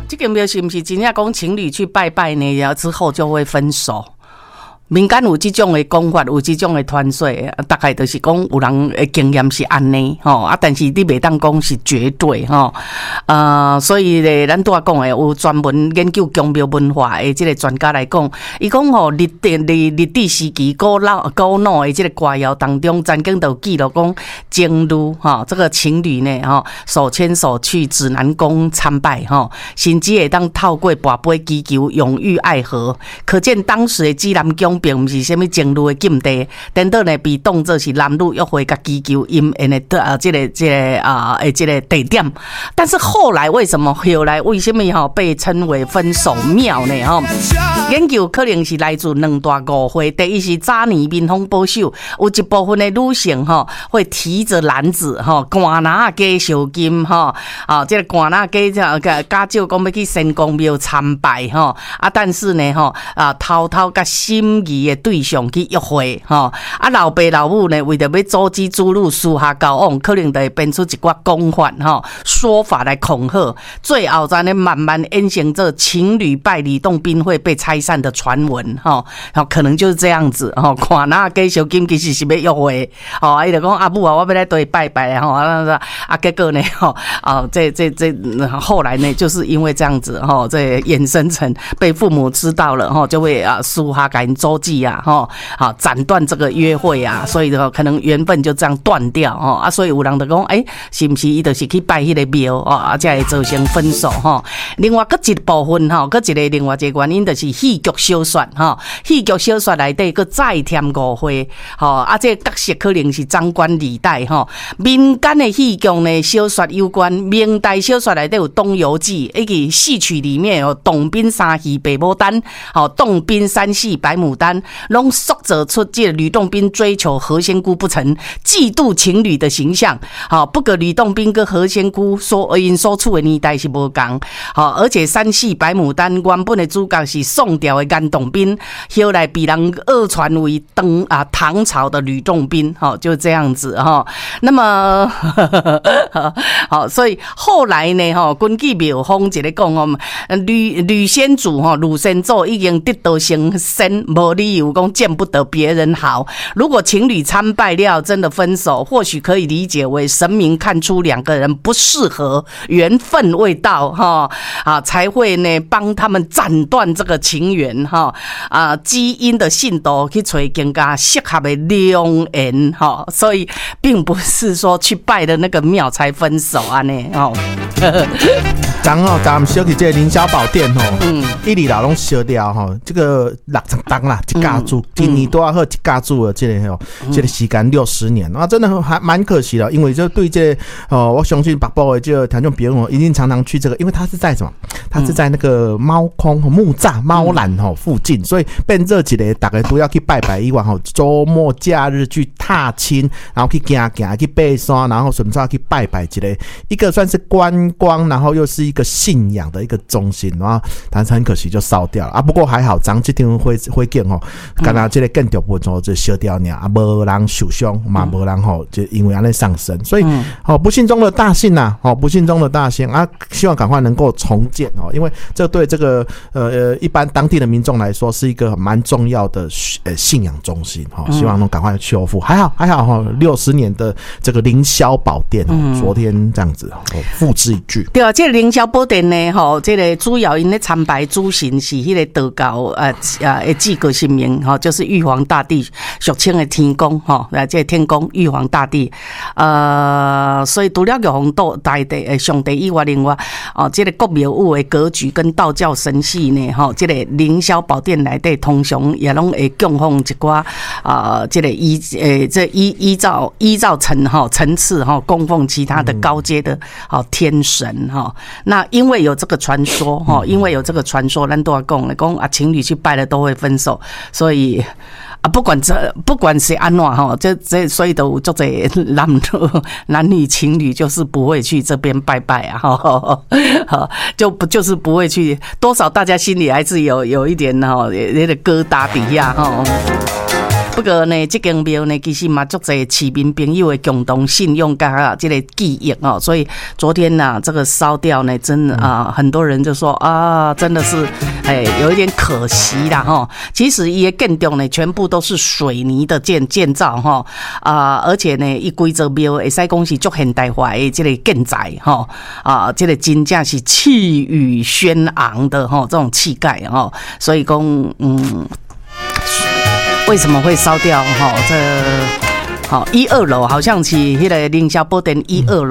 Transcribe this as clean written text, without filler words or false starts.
这个庙是不是真正讲情侣去拜拜呢？然后之后就会分手？民间有这种的讲法，有这种的传说，大概就是讲有人的经验是安尼吼啊，但是你袂当讲是绝对吼所以咧，咱拄仔讲的有专门研究宫庙文化的这个专家来讲，伊讲吼历史时期古老的这个歌谣当中，曾经都记录讲情侣这个情侣呢手牵手去指南宫参拜甚至会当透过跋杯祈求永浴爱河，可见当时的指南宫并不是什么情侣的禁地，等到呢被当作是男女约会甲祈求姻缘的这个地点。但是后来为什么被称为分手庙呢？研究可能是来自两大误会。第一是早年民风保守，有一部分的女性会提着篮子寒拿加烧金这个寒拿加假照讲要去神公庙参拜但是呢偷偷甲心仪的对象去约会老爸老母呢为着要阻止子女私下交往，可能就会编出一寡讲法说法来恐吓，最后才能慢慢演变成情侣拜吕洞宾会被拆散的传闻可能就是这样子看那给小金其实是要约会伊就讲阿母我要来对拜拜结果呢这后来呢就是因为这样子这衍生成被父母知道了就会私下给人周记斩断这个约会所以可能缘分就这样断掉所以有人就讲是不是伊就是去拜迄个庙才会造成分手另外一部分另外一个原因就是戏剧小说戏剧小说内底再添误会这角色可能是张冠李戴民间的戏剧呢小说有关，明代小说内底有《东游记》，一个戏曲里面有董斌三戏白牡丹董斌三戏白牡丹拢塑造出这个吕洞宾追求何仙姑不成，嫉妒情侣的形象不过吕洞宾跟何仙姑因所处的年代是无同而且三戏白牡丹原本的主角是宋朝的颜洞宾，后来被人讹传为唐朝的吕洞宾就这样子那么所以后来呢根据庙方一个讲吕先祖吕先祖已经得道成仙，没理由讲见不得别人好。如果情侣参拜了真的分手，或许可以理解为神明看出两个人不适合，缘分未到才会呢帮他们斩断这个情缘基因的信徒去找更加适合的良缘所以并不是说去拜的那个庙才分手咱小去这凌霄宝殿一里老拢烧掉这个6层当啦，一家住今年多好一家住的这个时间60年真的还蛮可惜的，因为就对这我相信北部的这个听众朋友一定常常去这个，因为它是在什么？它是在那个猫空木栅猫缆附近，所以变这一个大家都要去拜拜以外周末假日去踏青，然后去行去爬山，然后顺便去拜拜一个算是观光，然后又是一个信仰的一个中心但是很可惜就烧掉了不过还好咱这场火警刚刚这个建筑部就烧掉了没人受伤嘛，没人就因为这样上升，所以不幸中的大幸不幸中的大幸希望赶快能够重建因为这对这个一般当地的民众来说是一个蛮重要的信仰中心希望能赶快修复。还好60年的这个凌霄宝殿昨天这样子复制一句。 对这个凌霄宝殿呢这个主要因咧参拜主神是迄个道教的祭国神明就是玉皇大帝，俗称的天公这个天公玉皇大帝所以除了玉皇大帝上帝以外，另外这个国庙宇的格局跟道教神系呢这个凌霄宝殿内底通常也拢会供奉一寡这个依照层次供奉其他的高阶的天神那因为有这个传说咱都要讲情侣去拜了都会分手，所以不管是安怎所以都有做这男女情侣就是不会去这边拜拜就是不会去，多少大家心里还是有一点那个疙瘩底下不过呢，这间庙呢，其实嘛足侪市民朋友的共同信用加这个记忆哦，所以昨天呐，这个烧掉呢，真很多人就说啊，真的是有一点可惜啦哈。其实伊的建筑呢，全部都是水泥的建造哈而且呢，伊规则庙会使讲是足现代化的这个建材哈这个真正是气宇轩昂的哈这种气概哈，所以讲为什么会烧掉哈这好1、2楼好像是那个凌霄宝殿1、2楼。